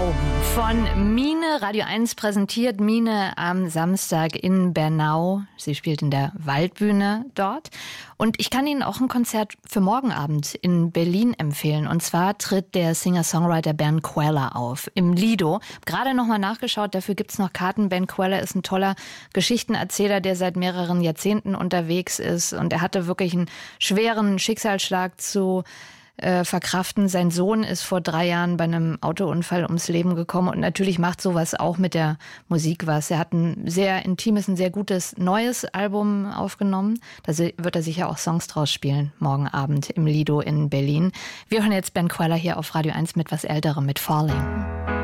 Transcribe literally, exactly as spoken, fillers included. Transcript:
Traum von Mine, Radio eins präsentiert Mine am Samstag in Bernau. Sie spielt in der Waldbühne dort. Und ich kann Ihnen auch ein Konzert für morgen Abend in Berlin empfehlen. Und zwar tritt der Singer-Songwriter Ben Kweller auf im Lido. Gerade nochmal nachgeschaut, dafür gibt's noch Karten. Ben Kweller ist ein toller Geschichtenerzähler, der seit mehreren Jahrzehnten unterwegs ist. Und er hatte wirklich einen schweren Schicksalsschlag zu äh, verkraften. Sein Sohn ist vor drei Jahren bei einem Autounfall ums Leben gekommen. Und natürlich macht sowas auch mit der Musik was. Er hat ein sehr intimes, ein sehr gutes neues Album aufgenommen. Da wird er sicher auch Songs draus spielen, morgen Abend im Lido in Berlin. Wir hören jetzt Ben Kweller hier auf Radio eins mit was Älterem, mit Falling.